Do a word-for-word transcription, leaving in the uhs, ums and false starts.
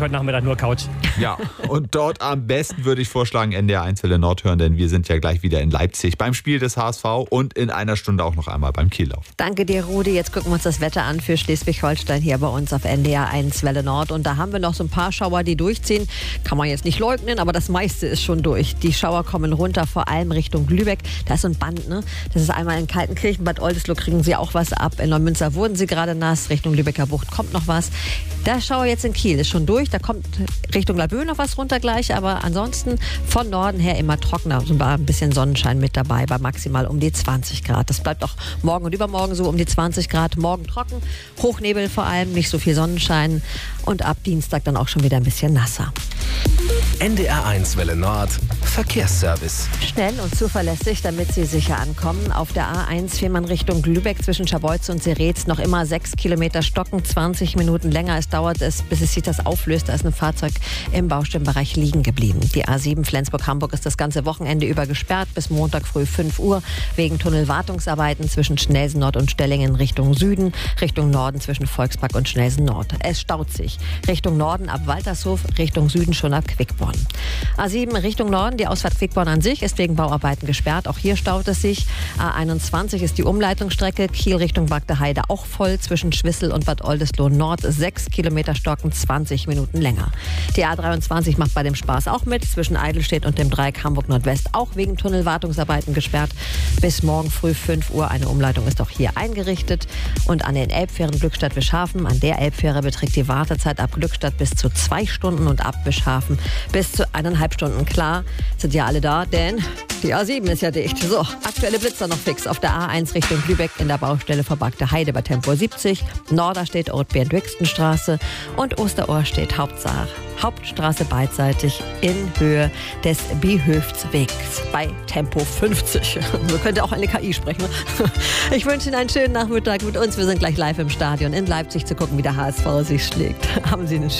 heute Nachmittag nur Couch. Ja, und dort am besten würde ich vorschlagen, N D R eins Welle Nord hören, denn wir sind ja gleich wieder in Leipzig beim Spiel des H S V und in einer Stunde auch noch einmal beim Kiellauf. Danke dir, Rudi. Jetzt gucken wir uns das Wetter an für Schleswig-Holstein hier bei uns auf N D R eins Welle Nord. Und da haben wir noch so ein paar Schauer, die durchziehen. Kann man jetzt nicht leugnen, aber das meiste ist schon durch. Die Schauer kommen runter, vor allem Richtung Lübeck. Da ist so ein Band, ne? Das ist einmal in Kaltenkirchen, Bad Oldesloe kriegen sie auch was ab. In Neumünster wurden sie gerade nass. Richtung Lübecker Bucht kommt noch was. Der Schauer jetzt in Kiel ist schon durch. Da kommt Richtung Laboe noch was runter gleich. Aber ansonsten von Norden her immer trockener. So ein bisschen Sonnenschein mit dabei bei maximal um die zwanzig Grad. Das bleibt auch morgen und übermorgen so um die zwanzig Grad. Morgen trocken, Hochnebel vor allem, nicht so viel Sonnenschein. Und ab Dienstag dann auch schon wieder ein bisschen nasser. N D R eins Welle Nord Verkehrsservice. Schnell und zuverlässig, damit Sie sicher ankommen. Auf der A eins fährt man Richtung Lübeck zwischen Scharbeutz und Seretz. Noch immer sechs Kilometer stocken, zwanzig Minuten länger. Es dauert es, bis es sich das auflöst. Da ist ein Fahrzeug im Baustellenbereich liegen geblieben. Die A sieben Flensburg-Hamburg ist das ganze Wochenende über gesperrt bis Montag früh fünf Uhr wegen Tunnelwartungsarbeiten zwischen Schnelsen Nord und Stellingen Richtung Süden, Richtung Norden zwischen Volkspark und Schnelsen Nord. Es staut sich. Richtung Norden ab Waltershof, Richtung Süden schon ab Quickborn. A sieben Richtung Norden, die Ausfahrt Quickborn an sich ist wegen Bauarbeiten gesperrt. Auch hier staut es sich. A einundzwanzig ist die Umleitungsstrecke. Kiel Richtung Bagdeheide auch voll. Zwischen Schwissel und Bad Oldesloe Nord sechs Kilometer stocken, zwanzig Minuten länger. Die A dreiundzwanzig macht bei dem Spaß auch mit. Zwischen Eidelstedt und dem Dreieck Hamburg Nordwest auch wegen Tunnelwartungsarbeiten gesperrt. Bis morgen früh fünf Uhr. Eine Umleitung ist auch hier eingerichtet. Und an den Elbfähren Glückstadt-Wischhafen, an der Elbfähre beträgt die Wartezeit ab Glückstadt bis zu zwei Stunden und ab Wischhafen bis zu eineinhalb Stunden. Klar, sind ja alle da, denn die A sieben ist ja dicht. So, aktuelle Blitzer noch fix. Auf der A eins Richtung Lübeck in der Baustelle vor Bagdeheide bei Tempo siebzig. Norderstedt Ortbernd-Wixtenstraße und Osterohr steht Hauptsache. Hauptstraße beidseitig in Höhe des Bihöftswegs bei Tempo fünfzig. So könnte auch eine K I sprechen. Ich wünsche Ihnen einen schönen Nachmittag mit uns. Wir sind gleich live im Stadion in Leipzig zu gucken, wie der H S V sich schlägt. Haben Sie einen